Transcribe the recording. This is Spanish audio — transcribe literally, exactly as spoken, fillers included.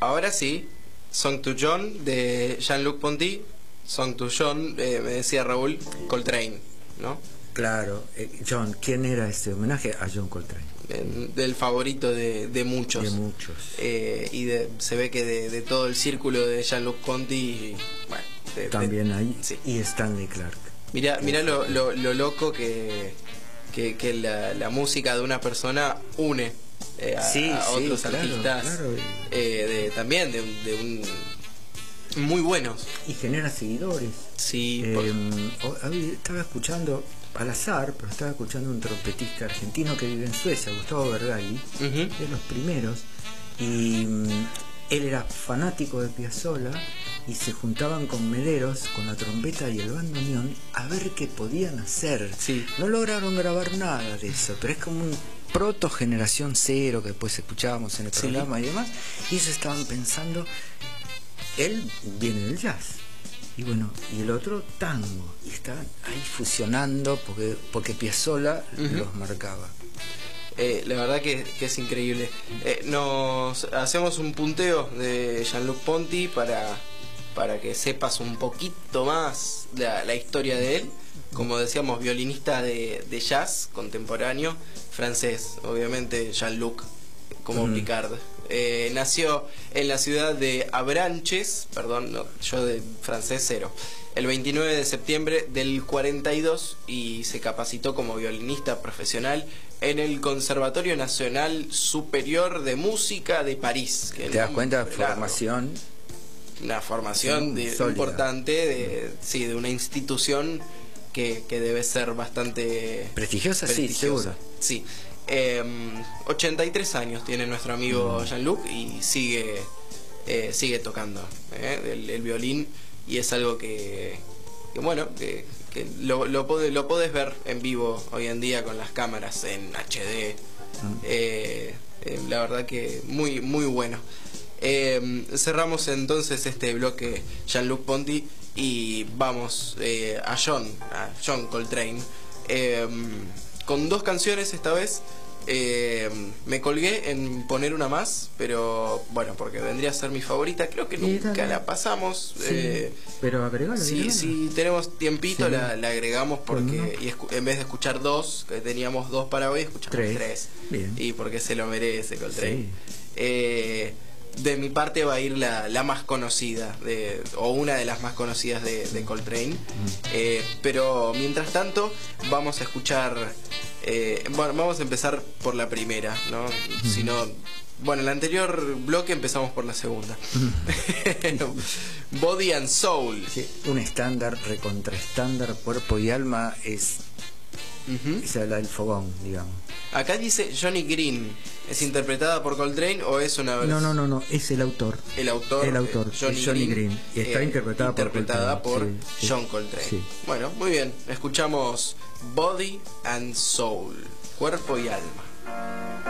Ahora sí, Song to John de Jean-Luc Ponty, Song to John, eh, me decía Raúl, Coltrane, ¿no? Claro, eh, John, ¿quién era este homenaje? A John Coltrane. Eh, del favorito de, de muchos. De muchos. Eh, y de, se ve que de, de todo el círculo de Jean-Luc Ponty, bueno, de, también de, ahí, sí. Y Stanley Clarke. Mirá, mirá lo, lo, lo loco que, que, que la, la música de una persona une eh, a, sí, a sí, otros claro, artistas claro. Eh, de, también de, de un muy buenos. Y genera seguidores. Sí. Eh, por... Estaba escuchando, al azar, pero estaba escuchando un trompetista argentino que vive en Suecia, Gustavo Bergali, uh -huh. de los primeros, y um, él era fanático de Piazzolla y se juntaban con Mederos, con la trompeta y el bandoneón, a ver qué podían hacer. Sí. No lograron grabar nada de eso, pero es como un proto generación cero que después escuchábamos en el programa, sí. Y demás, y ellos estaban pensando, él viene del jazz y bueno, y el otro tango, y estaban ahí fusionando porque, porque Piazzolla uh -huh. los marcaba. Eh, la verdad que, que es increíble. Eh, nos hacemos un punteo de Jean-Luc Ponty para, para que sepas un poquito más la, la historia de él. Como decíamos, violinista de, de jazz contemporáneo, francés, obviamente Jean-Luc, como mm. Picard. Eh, nació en la ciudad de Avranches, perdón, no, yo de francés cero, el veintinueve de septiembre del cuarenta y dos y se capacitó como violinista profesional en el Conservatorio Nacional Superior de Música de París. Que ¿te das cuenta? Formación. Una formación de, importante, de, sí, de una institución que, que debe ser bastante prestigiosa, prestigiosa. Sí, seguro. Sí. Eh, ochenta y tres años tiene nuestro amigo mm. Jean-Luc y sigue eh, sigue tocando eh, el, el violín, y es algo que, que bueno, que, que lo, lo, pod lo podés ver en vivo hoy en día con las cámaras en H D. Mm. eh, eh, la verdad que muy, muy bueno. Eh, cerramos entonces este bloque Jean-Luc Ponty y vamos eh, a John, a John Coltrane, eh, con dos canciones esta vez. Eh, me colgué en poner una más, pero bueno, porque vendría a ser mi favorita. Creo que nunca la pasamos. Sí, eh, pero agregala. Sí, si tenemos tiempito, sí. la, la agregamos porque y en vez de escuchar dos, que teníamos dos para hoy, escuchamos tres. tres. Bien. Y porque se lo merece Coltrane. Sí. Eh, de mi parte va a ir la, la más conocida de, o una de las más conocidas de, de Coltrane. Mm. Eh, pero mientras tanto vamos a escuchar. Eh, bueno, vamos a empezar por la primera, ¿no? Mm. Si no, bueno, el anterior bloque empezamos por la segunda. Mm. Body and Soul. Sí, un estándar, recontra estándar, cuerpo y alma es. Uh-huh. Esa es la del fogón, digamos. Acá dice Johnny Green. ¿Es interpretada por Coltrane o es una versión? No, no, no, no, es el autor. El autor, el autor eh, Johnny, Johnny Green, Green. Y está eh, interpretada, interpretada por, por, sí, John Coltrane. Sí. Bueno, muy bien. Escuchamos Body and Soul. Cuerpo y alma.